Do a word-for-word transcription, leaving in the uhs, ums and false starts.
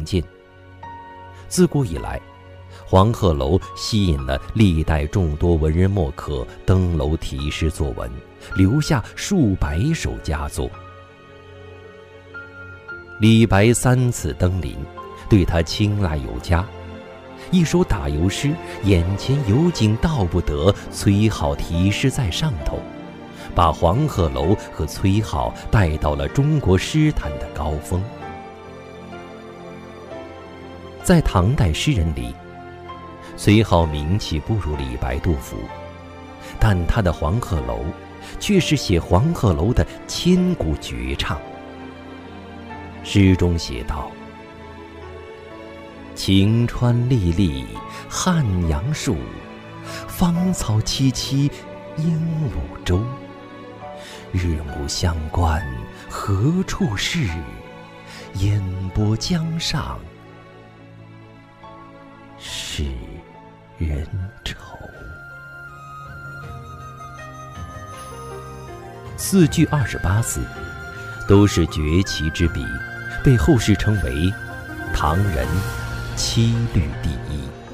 建。自古以来，黄鹤楼吸引了历代众多文人墨客登楼题诗作文，留下数百首佳作。李白三次登临，对他青睐有加。一首打油诗，眼前有景道不得，崔颢题诗在上头，把黄鹤楼和崔颢带到了中国诗坛的高峰。在唐代诗人里，崔颢名气不如李白、杜甫，但他的黄鹤楼却是写黄鹤楼的千古绝唱。诗中写道：晴川历历汉阳树，芳草萋萋鹦鹉洲。日暮乡关何处是？烟波江上使人愁。四句二十八字，都是绝奇之笔，被后世称为唐人七律第一。